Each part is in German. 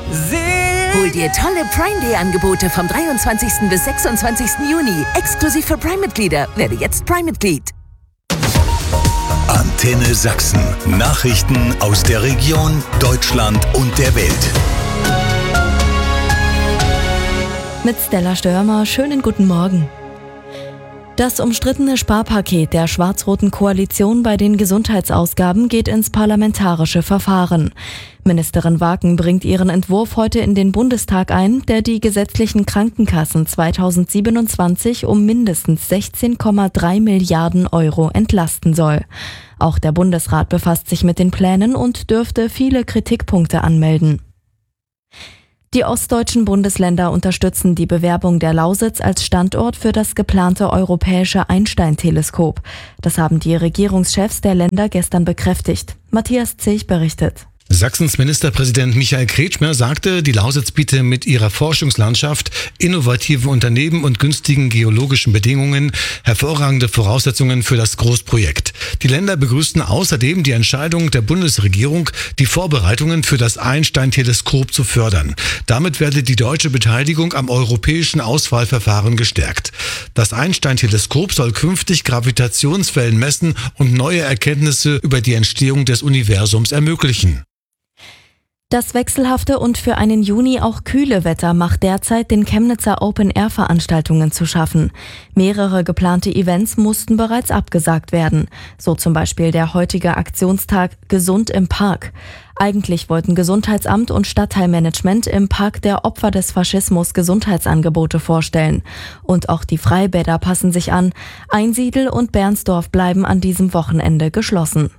Hol dir tolle Prime Day Angebote vom 23. bis 26. Juni. Exklusiv für Prime-Mitglieder. Werde jetzt Prime-Mitglied. Antenne Sachsen. Nachrichten aus der Region, Deutschland und der Welt. Mit Stella Störmer, schönen guten Morgen. Das umstrittene Sparpaket der schwarz-roten Koalition bei den Gesundheitsausgaben geht ins parlamentarische Verfahren. Ministerin Waken bringt ihren Entwurf heute in den Bundestag ein, der die gesetzlichen Krankenkassen 2027 um mindestens 16,3 Milliarden Euro entlasten soll. Auch der Bundesrat befasst sich mit den Plänen und dürfte viele Kritikpunkte anmelden. Die ostdeutschen Bundesländer unterstützen die Bewerbung der Lausitz als Standort für das geplante europäische Einstein-Teleskop. Das haben die Regierungschefs der Länder gestern bekräftigt. Matthias Zilch berichtet. Sachsens Ministerpräsident Michael Kretschmer sagte, die Lausitz biete mit ihrer Forschungslandschaft, innovativen Unternehmen und günstigen geologischen Bedingungen hervorragende Voraussetzungen für das Großprojekt. Die Länder begrüßten außerdem die Entscheidung der Bundesregierung, die Vorbereitungen für das Einstein-Teleskop zu fördern. Damit werde die deutsche Beteiligung am europäischen Auswahlverfahren gestärkt. Das Einstein-Teleskop soll künftig Gravitationswellen messen und neue Erkenntnisse über die Entstehung des Universums ermöglichen. Das wechselhafte und für einen Juni auch kühle Wetter macht derzeit den Chemnitzer Open-Air-Veranstaltungen zu schaffen. Mehrere geplante Events mussten bereits abgesagt werden. So zum Beispiel der heutige Aktionstag Gesund im Park. Eigentlich wollten Gesundheitsamt und Stadtteilmanagement im Park der Opfer des Faschismus Gesundheitsangebote vorstellen. Und auch die Freibäder passen sich an. Einsiedl und Bernsdorf bleiben an diesem Wochenende geschlossen.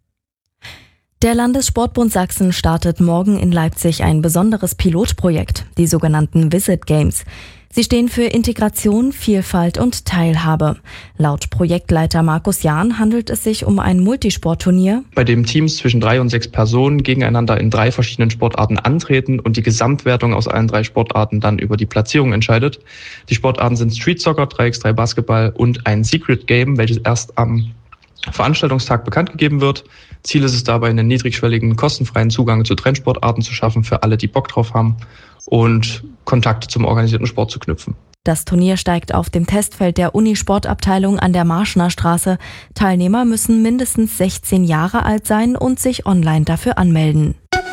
Der Landessportbund Sachsen startet morgen in Leipzig ein besonderes Pilotprojekt, die sogenannten Visit Games. Sie stehen für Integration, Vielfalt und Teilhabe. Laut Projektleiter Markus Jahn handelt es sich um ein Multisportturnier, bei dem Teams zwischen 3 und 6 Personen gegeneinander in 3 verschiedenen Sportarten antreten und die Gesamtwertung aus allen 3 Sportarten dann über die Platzierung entscheidet. Die Sportarten sind Street Soccer, 3x3 Basketball und ein Secret Game, welches erst am Veranstaltungstag bekannt gegeben wird. Ziel ist es dabei, einen niedrigschwelligen, kostenfreien Zugang zu Trendsportarten zu schaffen für alle, die Bock drauf haben und Kontakte zum organisierten Sport zu knüpfen. Das Turnier steigt auf dem Testfeld der Unisportabteilung an der Marschner Straße. Teilnehmer müssen mindestens 16 Jahre alt sein und sich online dafür anmelden.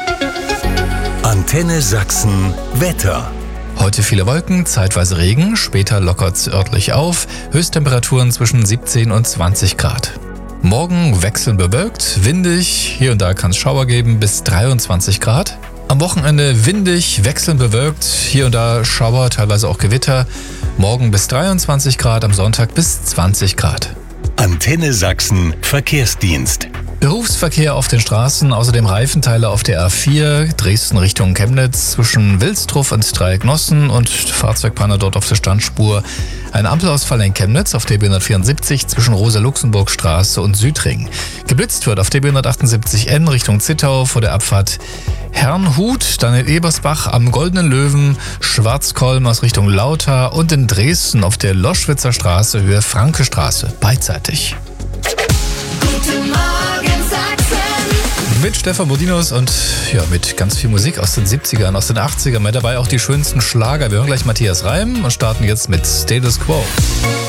Antenne Sachsen Wetter. Heute viele Wolken, zeitweise Regen, später lockert es örtlich auf, Höchsttemperaturen zwischen 17 und 20 Grad. Morgen wechselnd bewölkt, windig, hier und da kann es Schauer geben, bis 23 Grad. Am Wochenende windig, wechselnd bewölkt, hier und da Schauer, teilweise auch Gewitter. Morgen bis 23 Grad, am Sonntag bis 20 Grad. Antenne Sachsen Verkehrsdienst. Berufsverkehr auf den Straßen, außerdem Reifenteile auf der A4, Dresden Richtung Chemnitz, zwischen Wilstruff und Dreiecknossen und Fahrzeugpanne dort auf der Standspur. Ein Ampelausfall in Chemnitz auf der B174 zwischen Rosa-Luxemburg-Straße und Südring. Geblitzt wird auf der B178N Richtung Zittau vor der Abfahrt Herrnhut, dann in Ebersbach am Goldenen Löwen, Schwarzkolm aus Richtung Lauter und in Dresden auf der Loschwitzer Straße Höhe Franke-Straße, beidseitig. Guten Morgen Sachsen. Mit Stefan Modinos und mit ganz viel Musik aus den 70ern, aus den 80ern, mit dabei auch die schönsten Schlager. Wir hören gleich Matthias Reim und starten jetzt mit Status Quo.